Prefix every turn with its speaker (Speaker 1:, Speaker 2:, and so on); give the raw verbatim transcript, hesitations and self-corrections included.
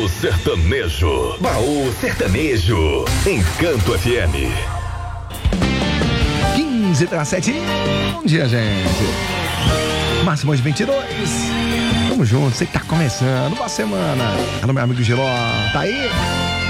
Speaker 1: Baú Sertanejo. Baú Sertanejo. Encanto F M.
Speaker 2: quinze para sete. Bom dia, gente. Máximo de vinte e dois. Tamo junto, você que tá começando uma semana. Alô, meu amigo Giló, tá aí?